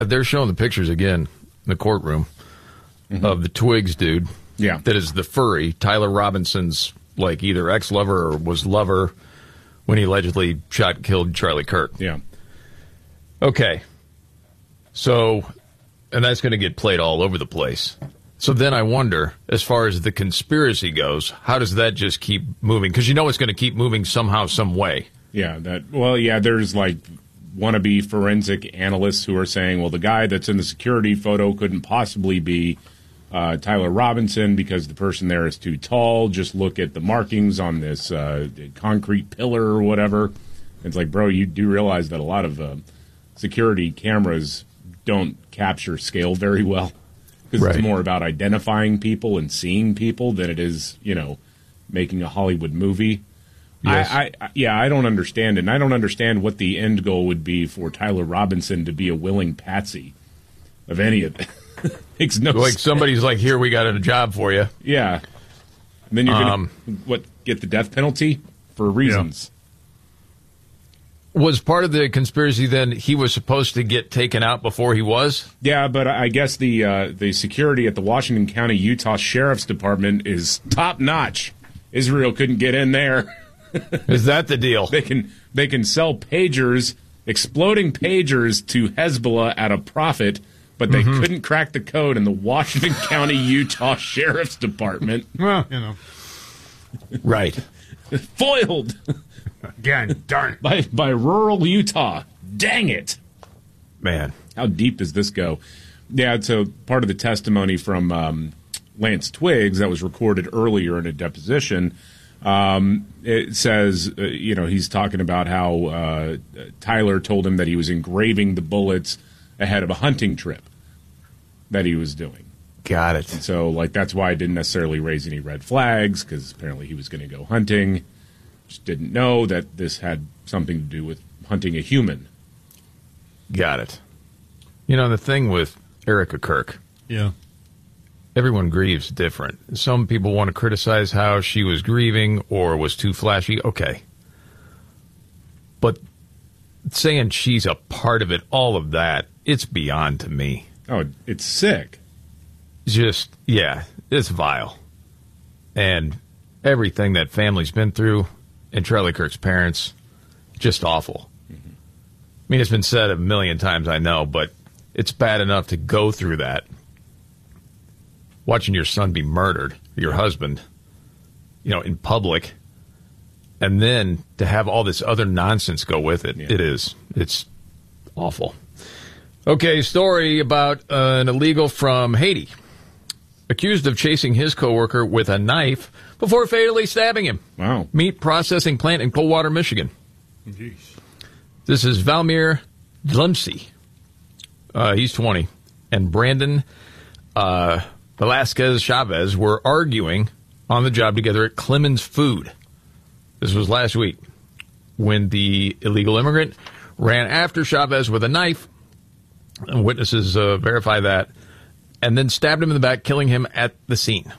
they're showing the pictures again in the courtroom of the Twigs dude. Yeah. That is the furry, Tyler Robinson's, like, either ex-lover or was lover when he allegedly shot and killed Charlie Kirk. Yeah. Okay. So, and that's going to get played all over the place. So then I wonder, as far as the conspiracy goes, how does that just keep moving? Because you know it's going to keep moving somehow, some way. Yeah. There's like wannabe forensic analysts who are saying, well, the guy that's in the security photo couldn't possibly be Tyler Robinson because the person there is too tall. Just look at the markings on this concrete pillar or whatever. It's like, bro, you do realize that a lot of security cameras don't capture scale very well because it's more about identifying people and seeing people than it is, making a Hollywood movie. Yes. I don't understand it. And I don't understand what the end goal would be for Tyler Robinson to be a willing patsy of any of it. Makes no sense. Somebody's like, here, we got a job for you. Yeah. And then you're going to, get the death penalty for reasons. Yeah. Was part of the conspiracy then he was supposed to get taken out before he was? Yeah, but I guess the security at the Washington County, Utah Sheriff's Department is top-notch. Israel couldn't get in there. Is that the deal? They can sell pagers, exploding pagers to Hezbollah at a profit, but they couldn't crack the code in the Washington County, Utah Sheriff's Department. Well, Right. Foiled. Again, darn it. By rural Utah. Dang it. Man. How deep does this go? Yeah, so part of the testimony from Lance Twiggs that was recorded earlier in a deposition, it says, he's talking about how Tyler told him that he was engraving the bullets ahead of a hunting trip that he was doing. Got it. And so, that's why I didn't necessarily raise any red flags, because apparently he was going to go hunting. Just didn't know that this had something to do with hunting a human. Got it. The thing with Erica Kirk. Yeah. Everyone grieves different. Some people want to criticize how she was grieving or was too flashy. Okay. But saying she's a part of it, all of that, it's beyond to me. Oh, it's sick. Just, it's vile. And everything that family's been through and Charlie Kirk's parents, just awful. I mean, it's been said a million times, I know, but it's bad enough to go through that. Watching your son be murdered, your husband, in public, and then to have all this other nonsense go with it. Yeah. It's awful. Okay, story about an illegal from Haiti, accused of chasing his coworker with a knife before fatally stabbing him. Wow. Meat processing plant in Coldwater, Michigan. Jeez. This is Valmir Dlemsey. He's 20. And Brandon Velasquez Chavez were arguing on the job together at Clemens Food. This was last week when the illegal immigrant ran after Chavez with a knife, and witnesses verify that, and then stabbed him in the back, killing him at the scene.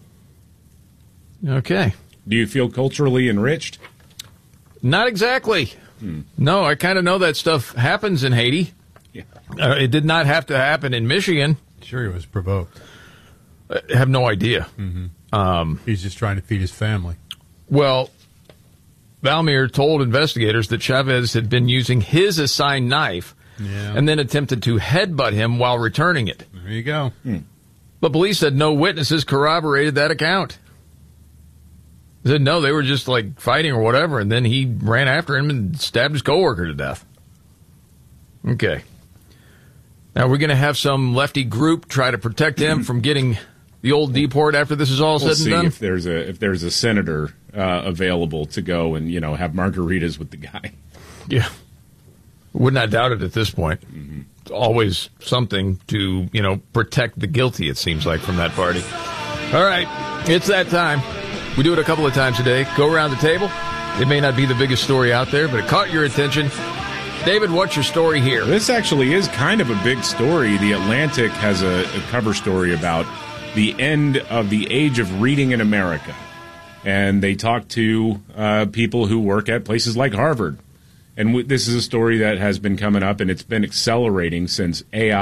Okay. Do you feel culturally enriched? Not exactly. No, I kind of know that stuff happens in Haiti. Yeah. It did not have to happen in Michigan. Sure, he was provoked. I have no idea. He's just trying to feed his family. Well, Valmir told investigators that Chavez had been using his assigned knife and then attempted to headbutt him while returning it. There you go. But police said no witnesses corroborated that account. They said no, they were just fighting or whatever, and then he ran after him and stabbed his coworker to death. Okay. Now we're going to have some lefty group try to protect him from getting the old deport after this is all said and done. If there's a senator available to go and have margaritas with the guy. Yeah, would not doubt it at this point. It's always something to protect the guilty. It seems like from that party. All right, it's that time. We do it a couple of times a day. Go around the table. It may not be the biggest story out there, but it caught your attention. David, what's your story here? This actually is kind of a big story. The Atlantic has a cover story about the end of the age of reading in America. And they talk to people who work at places like Harvard. And this is a story that has been coming up, and it's been accelerating since AI